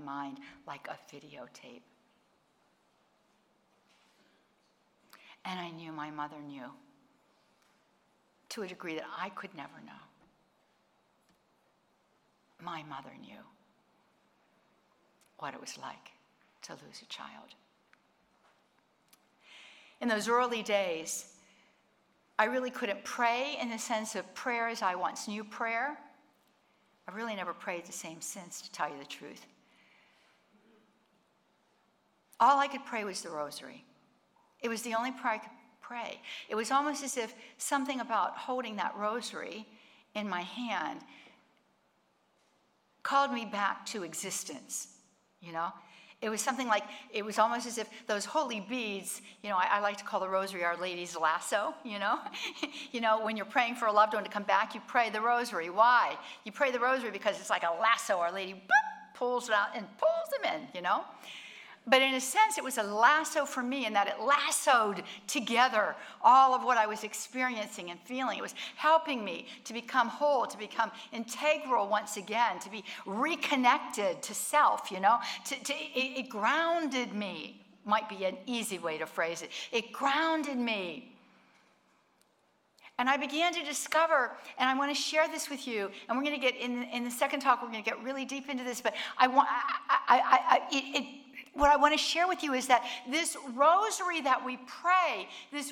mind like a videotape. And I knew my mother knew, to a degree that I could never know. My mother knew what it was like to lose a child. In those early days, I really couldn't pray in the sense of prayer as I once knew prayer. I really never prayed the same since, to tell you the truth. All I could pray was the rosary. It was the only prayer I could pray. It was almost as if something about holding that rosary in my hand called me back to existence, you know? It was something like, it was almost as if those holy beads, you know, I like to call the rosary Our Lady's lasso, you know? You know, when you're praying for a loved one to come back, you pray the rosary. Why? You pray the rosary because it's like a lasso. Our Lady boop, pulls it out and pulls them in, you know? But in a sense, it was a lasso for me in that it lassoed together all of what I was experiencing and feeling. It was helping me to become whole, to become integral once again, to be reconnected to self, you know. It grounded me, might be an easy way to phrase it. It grounded me. And I began to discover, and I want to share this with you, and we're going to get, in the second talk, we're going to get really deep into this, but what I want to share with you is that this rosary that we pray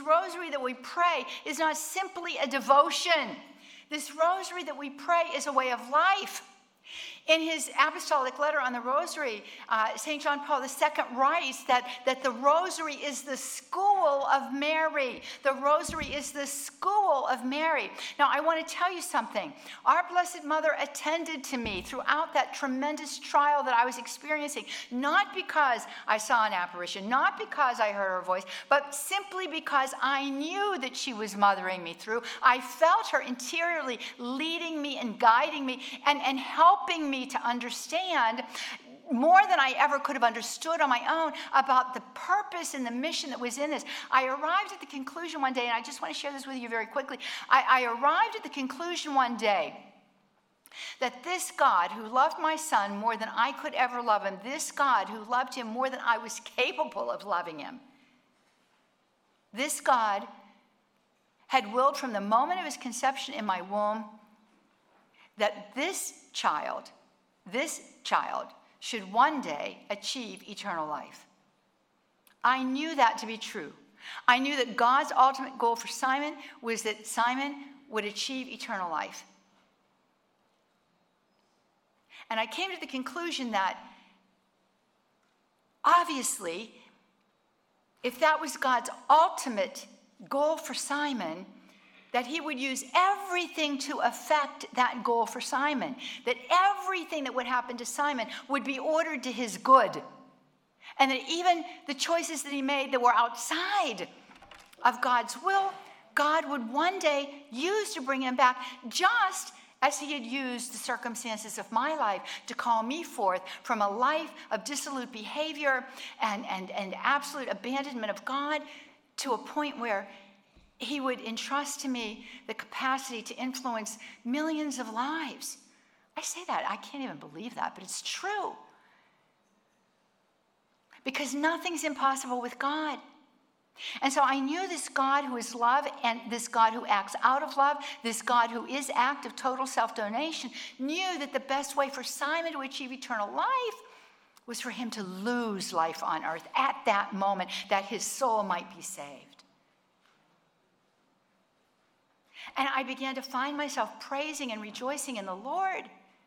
is not simply a devotion. This rosary that we pray is a way of life. In his apostolic letter on the rosary, St. John Paul II writes that the rosary is the school of Mary. The rosary is the school of Mary. Now, I want to tell you something. Our Blessed Mother attended to me throughout that tremendous trial that I was experiencing, not because I saw an apparition, not because I heard her voice, but simply because I knew that she was mothering me through. I felt her interiorly leading me and guiding me and helping me to understand more than I ever could have understood on my own about the purpose and the mission that was in this. I arrived at the conclusion one day, and I just want to share this with you very quickly. I arrived at the conclusion one day that this God who loved my son more than I could ever love him, this God who loved him more than I was capable of loving him, this God had willed from the moment of his conception in my womb that this child should one day achieve eternal life. I knew that to be true. I knew that God's ultimate goal for Simon was that Simon would achieve eternal life. And I came to the conclusion that, obviously, if that was God's ultimate goal for Simon, that he would use everything to affect that goal for Simon, that everything that would happen to Simon would be ordered to his good, and that even the choices that he made that were outside of God's will, God would one day use to bring him back, just as he had used the circumstances of my life to call me forth from a life of dissolute behavior and absolute abandonment of God to a point where he would entrust to me the capacity to influence millions of lives. I say that, I can't even believe that, but it's true. Because nothing's impossible with God. And so I knew this God who is love, and this God who acts out of love, this God who is act of total self-donation, knew that the best way for Simon to achieve eternal life was for him to lose life on earth at that moment, that his soul might be saved. And I began to find myself praising and rejoicing in the Lord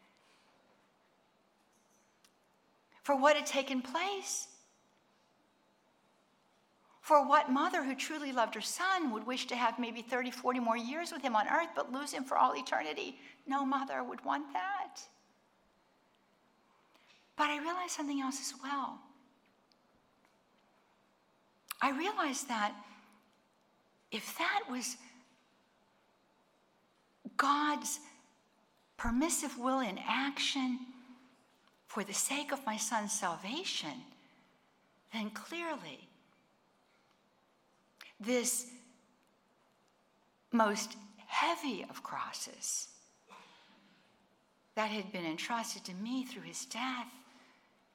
for what had taken place. For what mother who truly loved her son would wish to have maybe 30, 40 more years with him on earth, but lose him for all eternity? No mother would want that. But I realized something else as well. I realized that if that was God's permissive will in action for the sake of my son's salvation, then clearly this most heavy of crosses that had been entrusted to me through his death